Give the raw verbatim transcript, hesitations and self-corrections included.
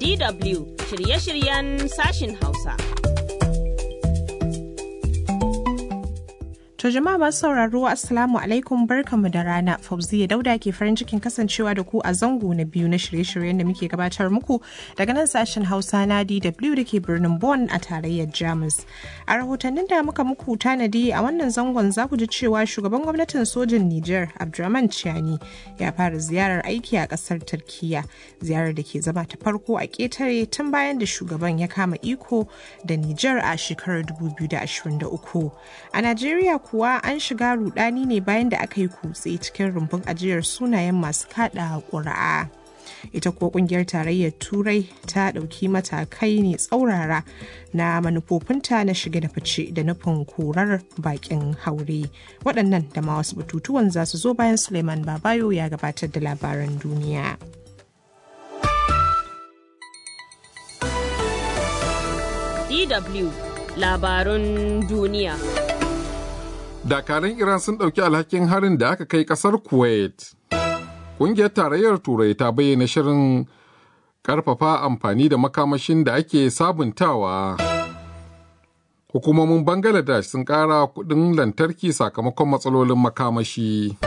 D W shirye-shiryen sashin Hausa. To jama'a masu sauraro Assalamu alaikum barkamu da rana. Fauziya Dauda ke farin cikin kasancewa da ku a zango na biyu na shirye-shiryen da muke gabatar muku daga nan sashen Hausa na D W da ke birnin Bonn a tarayyar Jamus. A rahotannin da muka muku tanadi a wannan zangon za ku ji cewa shugaban gwamnatin sojin Nijar Abdurrahman Chiani ya fara ziyarar aiki a kasar Turkiya. Ziyarar da ke zama ta farko a ƙetare tun bayan da shugaban ya kama iko da Nijar a shekarar dubu biyu da ashirin da uku. A Najeriya kuwa an shiga rudani ne bayan da aka yi kutse cikin rumbun ajiyar sunayen masu kada ƙuri'a. Ita kuwa kungiyar tarayyar Turai ta ɗauki matakai ne tsaurara na manufofinta na shige da fice da nufin korar bakin haure. Waɗannan da ma wasu batutuwan za su zo bayan Suleiman Babayo ya gabatar da labaran duniya. D W labarun duniya. Dakarun Iran sun ɗauki alhakin harin da aka kai ƙasar Kuwait. Ƙungiyar Tarayyar Turai ta bayyana shirin ƙarfafa amfani da makamashin da ake sabuntawa. Hukumomin Bangladesh sun ƙara kuɗin lantarki sakamakon matsalolin makamashi.